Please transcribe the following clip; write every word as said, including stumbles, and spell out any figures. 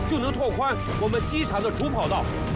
就能拓宽我们机场的主跑道，